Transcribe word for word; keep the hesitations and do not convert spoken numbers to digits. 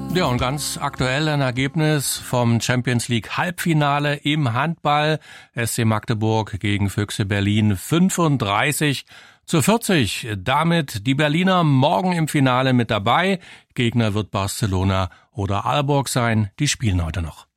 Ja, und ganz aktuell ein Ergebnis vom Champions League Halbfinale im Handball. S C Magdeburg gegen Füchse Berlin fünfunddreißig zu vierzig. Damit die Berliner morgen im Finale mit dabei. Gegner wird Barcelona oder Aalborg sein. Die spielen heute noch.